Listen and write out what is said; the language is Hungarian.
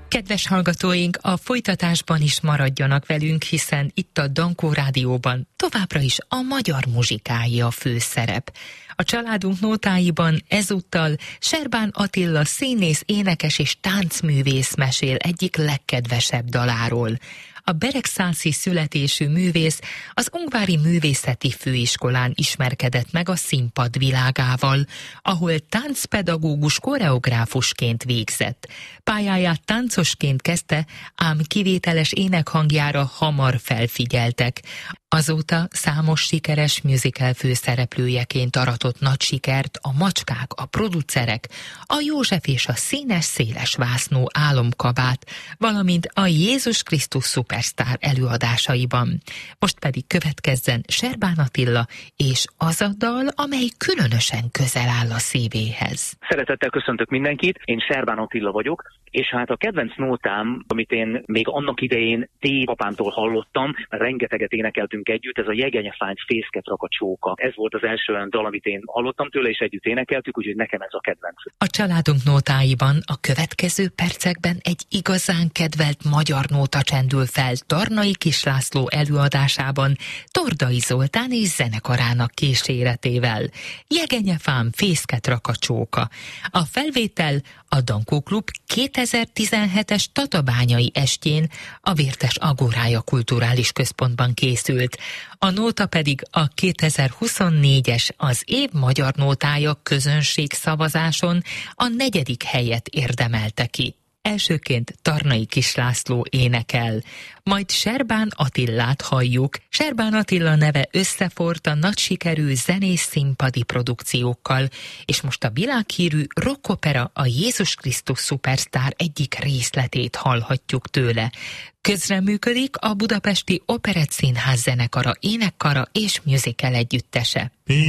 Kedves hallgatóink, a folytatásban is maradjanak velünk, hiszen itt a Dankó Rádióban továbbra is a magyar muzsikái a főszerep. A családunk nótáiban ezúttal Serbán Attila színész, énekes és táncművész mesél egyik legkedvesebb daláról. A beregszászi születésű művész az Ungvári Művészeti Főiskolán ismerkedett meg a színpad világával, ahol táncpedagógus koreográfusként végzett. Pályáját táncosként kezdte, ám kivételes énekhangjára hamar felfigyeltek. Azóta számos sikeres musical főszereplőjeként aratott nagy sikert a Macskák, a Producerek, a József és a Színes széles vásznú Álomkabát, valamint a Jézus Krisztus Szupersztár előadásaiban. Most pedig következzen Serbán Attila és az a dal, amely különösen közel áll a szívéhez. Szeretettel köszöntök mindenkit, én Serbán Attila vagyok, és hát a kedvenc nótám, amit én még annak idején papámtól hallottam, mert rengeteget énekeltünk együtt, ez a Jegenyefány fészket rak a csóka. Ez volt az első olyan dal, amit én hallottam tőle, és együtt énekeltük, úgyhogy nekem ez a kedvenc. A családunk nótáiban a következő percekben egy igazán kedvelt magyar nóta csendül fel Tarnai Kis László előadásában, Tordai Zoltán és zenekarának kíséretével. Jegenyefám fészket rak a csóka. A felvétel a Dankó Klub 2017-es tatabányai estjén a Vértes Agórája Kulturális Központban készült. A nóta pedig a 2024-es az év magyar nótája közönségszavazáson a 4. helyet érdemelte ki. Elsőként Tarnai Kis László énekel, majd Serbán Attilát halljuk. Serbán Attila neve összeforrt a nagy sikerű zenész színpadi produkciókkal, és most a világhírű rockopera a Jézus Krisztus Szupersztár egyik részletét hallhatjuk tőle. Közreműködik a Budapesti Operettszínház zenekara, énekkara és musical együttese.